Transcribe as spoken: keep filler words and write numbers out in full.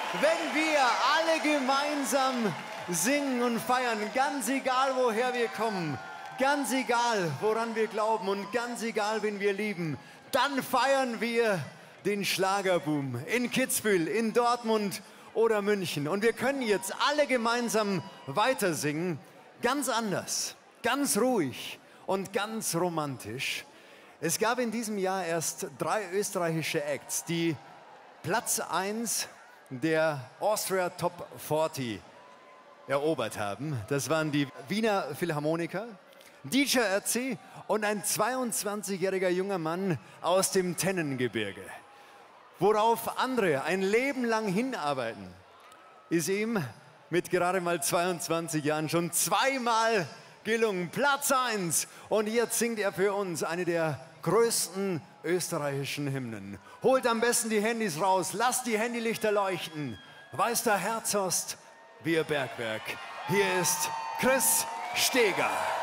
wenn wir alle gemeinsam singen und feiern, ganz egal woher wir kommen, ganz egal woran wir glauben und ganz egal wen wir lieben, dann feiern wir den Schlagerboom in Kitzbühel, in Dortmund oder München. Und wir können jetzt alle gemeinsam weiter singen, ganz anders, ganz ruhig und ganz romantisch. Es gab in diesem Jahr erst drei österreichische Acts, die Platz eins der Austria Top vierzig erobert haben. Das waren die Wiener Philharmoniker, D J R C und ein zweiundzwanzigjähriger junger Mann aus dem Tennengebirge. Worauf andere ein Leben lang hinarbeiten, ist ihm mit gerade mal zweiundzwanzig Jahren schon zweimal gelungen. Platz eins. Und jetzt singt er für uns eine der größten österreichischen Hymnen. Holt am besten die Handys raus, lasst die Handylichter leuchten. Weiß der Herzhorst, wir Bergwerk. Hier ist Chris Steger.